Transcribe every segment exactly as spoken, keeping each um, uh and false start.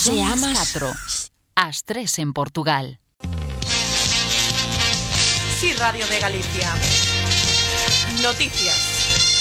Se amas catro, as tres en Portugal. Sí, Radio de Galicia. Noticias.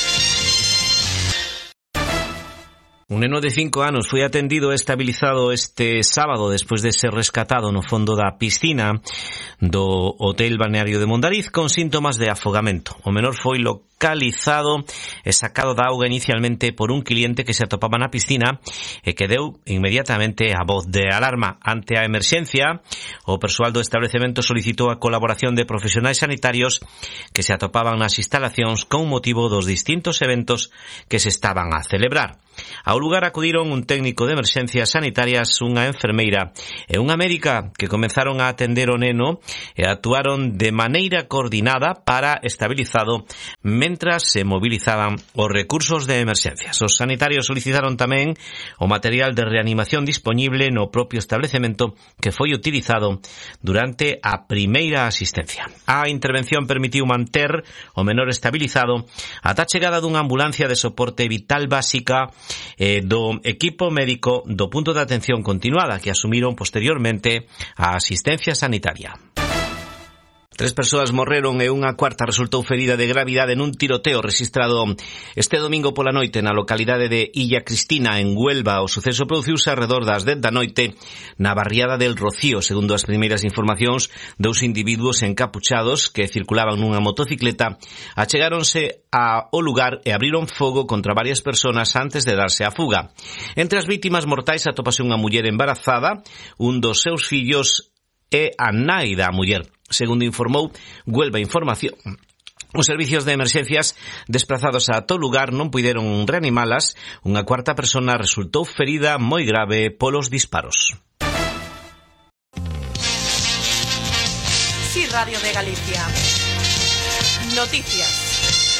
Un neno de cinco anos foi atendido e estabilizado este sábado despois de ser rescatado no fondo da piscina do Hotel Balneario de Mondariz con síntomas de afogamento. O menor foi localizado e sacado da auga inicialmente por un cliente que se atopaba na piscina e que deu inmediatamente a voz de alarma. Ante a emerxencia, o persoal do establecemento solicitou a colaboración de profesionais sanitarios que se atopaban nas instalacións con motivo dos distintos eventos que se estaban a celebrar. Ao lugar acudiron un técnico de emerxencias sanitarias, unha enfermeira e unha médica que comenzaron a atender o neno e actuaron de maneira coordinada para estabilizado mentras se movilizaban os recursos de emerxencias. Os sanitarios solicitaron tamén o material de reanimación disponible no propio establecemento que foi utilizado durante a primeira asistencia. A intervención permitiu manter o menor estabilizado ata a chegada dunha ambulancia de soporte vital básica eh, do equipo médico do punto de atención continuada que asumiron posteriormente a asistencia sanitaria. Tres persoas morreron e unha cuarta resultou ferida de gravidade nun tiroteo registrado este domingo pola noite na localidade de Illa Cristina, en Huelva. O suceso produciuse arredor das dez da noite na barriada del Rocío. Segundo as primeiras informacións, dous individuos encapuchados que circulaban nunha motocicleta achegáronse ao lugar e abriron fogo contra varias persoas antes de darse a fuga. Entre as vítimas mortais atópase unha muller embarazada, un dos seus fillos e a nai da muller. Segundo informou Huelva Información, os servicios de emerxencias desplazados a todo lugar non puideron reanimalas. Unha cuarta persona resultou ferida moi grave polos disparos. Sí, Radio de Galicia. Noticias.